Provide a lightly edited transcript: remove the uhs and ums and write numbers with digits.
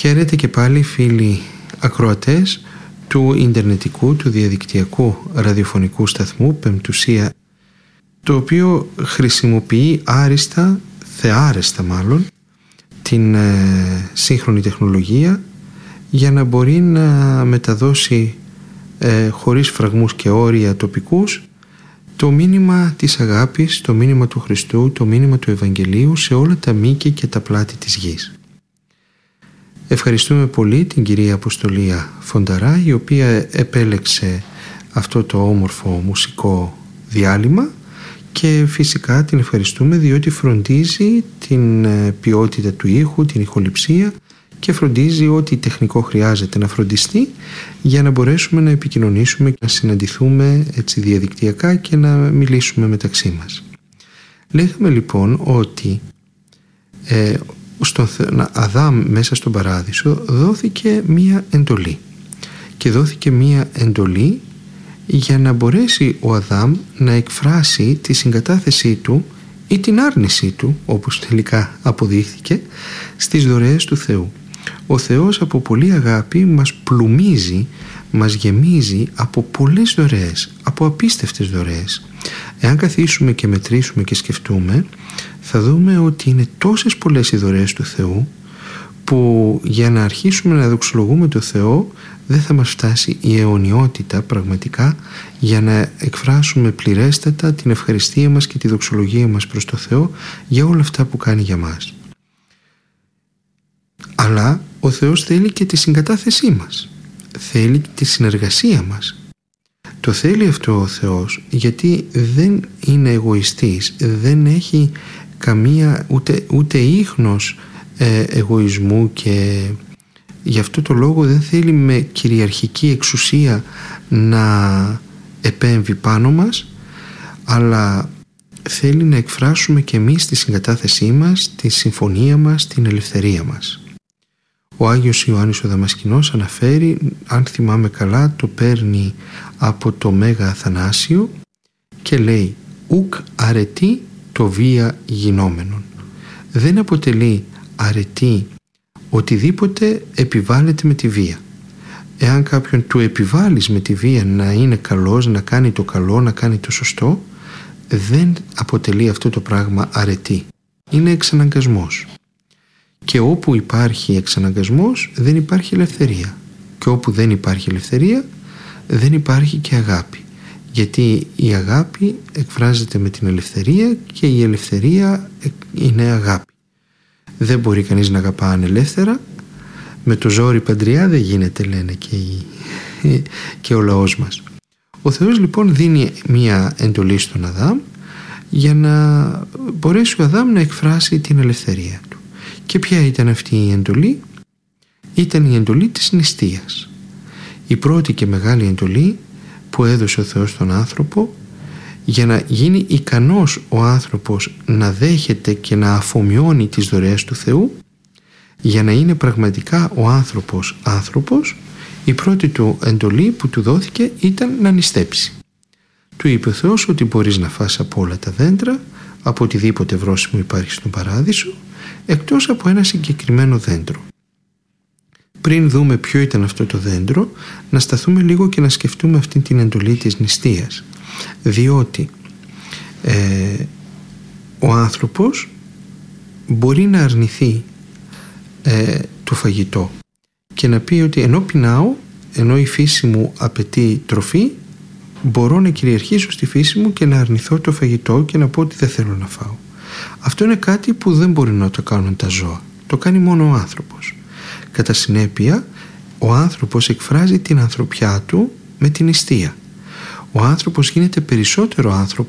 Χαίρετε και πάλι φίλοι ακροατές του ιντερνετικού, του διαδικτυακού ραδιοφωνικού σταθμού Πεμπτουσία, το οποίο χρησιμοποιεί άριστα, θεάρεστα μάλλον, την σύγχρονη τεχνολογία για να μπορεί να μεταδώσει χωρίς φραγμούς και όρια τοπικούς το μήνυμα της αγάπης, το μήνυμα του Χριστού, το μήνυμα του Ευαγγελίου σε όλα τα μήκη και τα πλάτη της γης. Ευχαριστούμε πολύ την κυρία Αποστολία Φονταρά, η οποία επέλεξε αυτό το όμορφο μουσικό διάλειμμα, και φυσικά την ευχαριστούμε διότι φροντίζει την ποιότητα του ήχου, την ηχοληψία, και φροντίζει ό,τι τεχνικό χρειάζεται να φροντιστεί για να μπορέσουμε να επικοινωνήσουμε και να συναντηθούμε έτσι διαδικτυακά και να μιλήσουμε μεταξύ μας. Λέγαμε λοιπόν ότι στον Αδάμ μέσα στον Παράδεισο δόθηκε μία εντολή, και δόθηκε μία εντολή για να μπορέσει ο Αδάμ να εκφράσει τη συγκατάθεσή του ή την άρνησή του, όπως τελικά αποδείχθηκε, στις δωρεές του Θεού. Ο Θεός από πολλή αγάπη μας πλουμίζει, μας γεμίζει από πολλές δωρεές, από απίστευτες δωρεές. Εάν καθίσουμε και μετρήσουμε και σκεφτούμε, θα δούμε ότι είναι τόσες πολλές οι δωρεές του Θεού, που για να αρχίσουμε να δοξολογούμε το Θεό δεν θα μας φτάσει η αιωνιότητα πραγματικά για να εκφράσουμε πληρέστατα την ευχαριστία μας και τη δοξολογία μας προς το Θεό για όλα αυτά που κάνει για μας. Αλλά ο Θεός θέλει και τη συγκατάθεσή μας, θέλει τη συνεργασία μας. Το θέλει αυτό ο Θεός γιατί δεν είναι εγωιστής, δεν έχει καμία ούτε ίχνος εγωισμού, και γι' αυτό το λόγο δεν θέλει με κυριαρχική εξουσία να επέμβει πάνω μας, αλλά θέλει να εκφράσουμε και εμείς τη συγκατάθεσή μας, τη συμφωνία μας, την ελευθερία μας. Ο Άγιος Ιωάννης ο Δαμασκηνός αναφέρει, αν θυμάμαι καλά, το παίρνει από το Μέγα Αθανάσιο και λέει «Ουκ αρετή το βία γινόμενον». Δεν αποτελεί αρετή οτιδήποτε επιβάλλεται με τη βία. Εάν κάποιον του επιβάλλεις με τη βία να είναι καλός, να κάνει το καλό, να κάνει το σωστό, δεν αποτελεί αυτό το πράγμα αρετή. Είναι εξαναγκασμός. Και όπου υπάρχει εξαναγκασμός δεν υπάρχει ελευθερία. Και όπου δεν υπάρχει ελευθερία δεν υπάρχει και αγάπη. Γιατί η αγάπη εκφράζεται με την ελευθερία και η ελευθερία είναι αγάπη. Δεν μπορεί κανείς να αγαπά ανελεύθερα. Με το ζόρι παντριά δεν γίνεται, λένε και ο λαός μας. Ο Θεός λοιπόν δίνει μία εντολή στον Αδάμ για να μπορέσει ο Αδάμ να εκφράσει την ελευθερία του. Και ποια ήταν αυτή η εντολή? Ήταν η εντολή της νηστείας. Η πρώτη και μεγάλη εντολή που έδωσε ο Θεός στον άνθρωπο για να γίνει ικανός ο άνθρωπος να δέχεται και να αφομοιώνει τις δωρεές του Θεού, για να είναι πραγματικά ο άνθρωπος, η πρώτη του εντολή που του δόθηκε ήταν να νηστέψει. Του είπε ο Θεός ότι μπορείς να φας από όλα τα δέντρα, από οτιδήποτε βρώσιμο υπάρχει στον Παράδεισο, εκτός από ένα συγκεκριμένο δέντρο. Πριν δούμε ποιο ήταν αυτό το δέντρο, να σταθούμε λίγο και να σκεφτούμε αυτή την εντολή της νηστείας. Διότι ο άνθρωπος μπορεί να αρνηθεί το φαγητό και να πει ότι ενώ πεινάω, ενώ η φύση μου απαιτεί τροφή, μπορώ να κυριαρχήσω στη φύση μου και να αρνηθώ το φαγητό και να πω ότι δεν θέλω να φάω. Αυτό είναι κάτι που δεν μπορεί να το κάνουν τα ζώα. Το κάνει μόνο ο άνθρωπος. Κατά συνέπεια, ο άνθρωπος εκφράζει την ανθρωπιά του με την νηστεία. Ο άνθρωπος γίνεται περισσότερο άνθρωπος